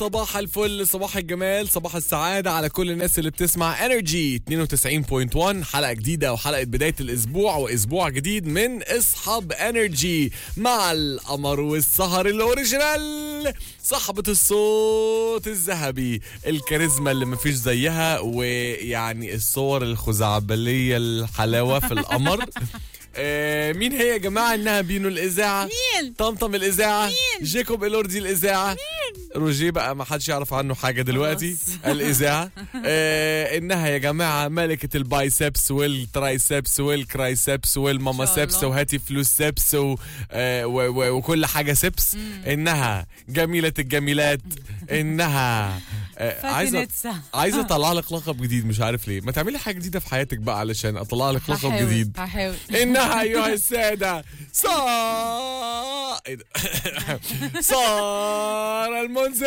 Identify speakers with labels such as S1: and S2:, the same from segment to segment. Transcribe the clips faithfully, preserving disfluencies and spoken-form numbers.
S1: صباح الفل، صباح الجمال، صباح السعادة على كل الناس اللي بتسمع انرجي اثنين وتسعين فاصلة واحد. حلقة جديدة وحلقة بداية الأسبوع وأسبوع جديد من اصحاب انرجي مع القمر والسهر الأوريجينال، صاحبة الصوت الذهبي، الكاريزما اللي مفيش زيها، ويعني الصور الخزعبلية الحلاوة في القمر. آه مين هي يا جماعة؟ إنها بينو الإذاعة،
S2: مين؟
S1: طمطم الإذاعة،
S2: مين؟
S1: جيكوب إلوردي الإذاعة،
S2: مين؟
S1: روجيه بقى ما حدش يعرف عنه حاجة دلوقتي. الإذاعة. آه إنها يا جماعة ملكة البايسبس والترايسبس والكرايسبس والماما سبس وهاتي فلوس سبس و آه و و وكل حاجة سبس. إنها جميلة الجميلات. إنها آه عايزة عايزة أطلع لك لقب جديد، مش عارف ليه. ما تعملي حاجة جديدة في حياتك بقى علشان أطلع لك لقب جديد.
S2: هحاول.
S1: إنها أيها السادة صار إيه ده؟ سارة المنذر.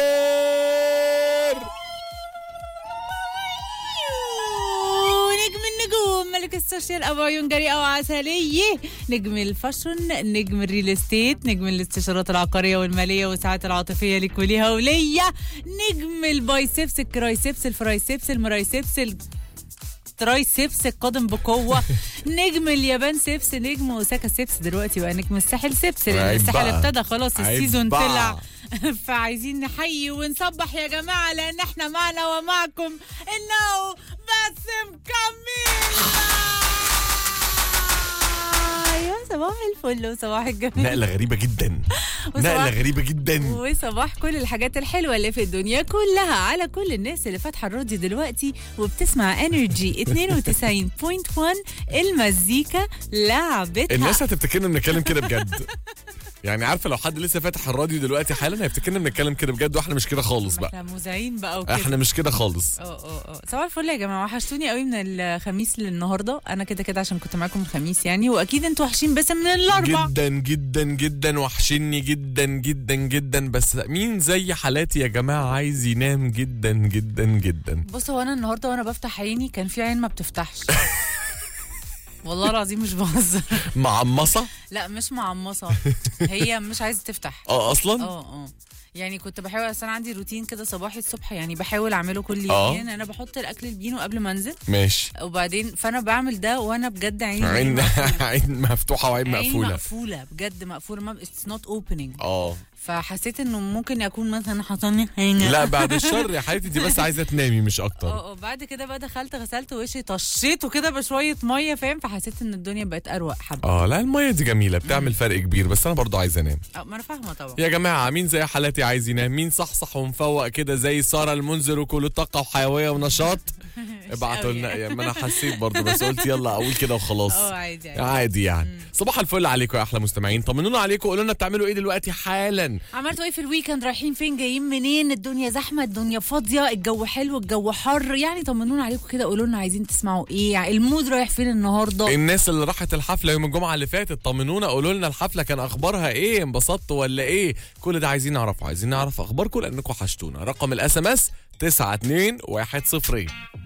S2: نجم النجوم، ملك السوشيال، ابو عيون جريئه وعسليه، نجم الفاشن، نجم الريل استيت، نجم الاستشارات العقاريه والماليه والساعات العاطفيه ليك وليها وليا، نجم البايسبس، الكرايسبس، الفرايسبس، المرايسبس، ترايسبس القدم بقوه، نجم اليابان سبس، نجم اوساكا سبس، دلوقتي بقى نجم الساحل سبس لان الساحل ابتدى خلاص، السيزون طلع. فعايزين نحيي ونصبح يا جماعه لان احنا معنا ومعكم انه باسم كميل. ايوه صباح الفل وصباح الجمال.
S1: نقله غريبه جدا، نقله غريبه جدا،
S2: وصباح كل الحاجات الحلوه اللي في الدنيا كلها على كل الناس اللي فاتحه الراديو دلوقتي وبتسمع انرجي اثنين وتسعين فاصلة واحد. المزيكا لعبتها.
S1: الناس هتفتكرنا بنتكلم كده بجد. يعني عارفه لو حد لسه فاتح الراديو دلوقتي حالا هيفتكرنا بنتكلم كده بجد، واحنا مش كده خالص بقى.
S2: احنا مذيعين بقى وكده.
S1: احنا مش كده خالص.
S2: اه اه اه صباح الفل يا جماعه، وحشتوني قوي من الخميس للنهارده. انا كده كده عشان كنت معاكم الخميس يعني، واكيد انتوا وحشين بس من الاربع
S1: جدا جدا جدا، وحشني جدا جدا جدا. بس مين زي حالاتي يا جماعه عايز ينام جدا جدا جدا.
S2: بص هو انا النهارده وانا بفتح عيني كان في عين ما بتفتحش. والله العظيم مش بهزر.
S1: معمصه؟
S2: لا مش معمصه، هي مش عايزه تفتح.
S1: اه اصلا؟
S2: اه اه يعني كنت بحاول، اصل انا عندي روتين كده صباحي الصبح يعني بحاول اعمله كل يوم.
S1: آه.
S2: يعني انا بحط الاكل البينو قبل ما انزل،
S1: ماشي،
S2: وبعدين فانا بعمل ده وانا بجد عيني
S1: عين عين مفتوحه وعين مقفوله.
S2: عين مقفوله بجد، مقفوله، ما اتس نوت اوبننج.
S1: اه
S2: فحسيت انه ممكن يكون مثلا حصلني حاجه.
S1: لا بعد الشر يا حبيبتي، دي بس عايزه تنامي مش اكتر.
S2: اه اه بعد كده بقى دخلت غسلت وشي، طشيته كده بشويه ميه، فاهم؟ فحسيت ان الدنيا بقت اروق حبه.
S1: اه لا الميه دي جميله، بتعمل فرق كبير، بس انا برضو عايزه انام.
S2: اه ما انا فاهمه طبعا
S1: يا جماعه. مين زي حالاتي عايز ينام؟ مين صحصح ومفوق كده زي ساره المنذر وكله طاقه وحيويه ونشاط؟ ابعتوا لنا. يعني ما انا حسيت برضو، بس قلت يلا اقول كده وخلاص.
S2: اه عادي عادي,
S1: عادي يعني. مم. صباح الفل عليكم يا احلى مستمعين، طمنونا عليكم، قولوا لنا بتعملوا ايه دلوقتي حالا.
S2: عملتوا ايه في الويكند؟ رايحين فين؟ جايين منين؟ الدنيا زحمه، الدنيا فاضيه، الجو حلو، الجو حر، يعني طمنونا عليكم كده، قولوا لنا عايزين تسمعوا ايه، المود رايح فين النهارده.
S1: الناس اللي راحت الحفله يوم الجمعه اللي فاتت طمنونا، قولوا لنا الحفله كان اخبارها ايه، انبسطتوا ولا ايه؟ كل ده عايزين نعرفه، عايزين نعرف اخباركم لانكم حشتونا. رقم الاس ام اس تسعة اتنين واحد صفر.